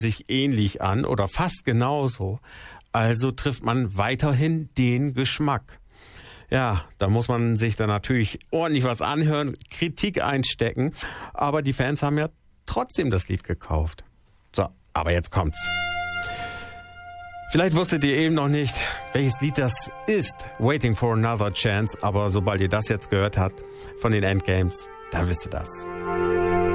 sich ähnlich an oder fast genauso. Also trifft man weiterhin den Geschmack. Ja, da muss man sich dann natürlich ordentlich was anhören, Kritik einstecken. Aber die Fans haben ja trotzdem das Lied gekauft. So, aber jetzt kommt's. Vielleicht wusstet ihr eben noch nicht, welches Lied das ist, Waiting for Another Chance. Aber sobald ihr das jetzt gehört habt von den Endgames, dann wisst ihr das.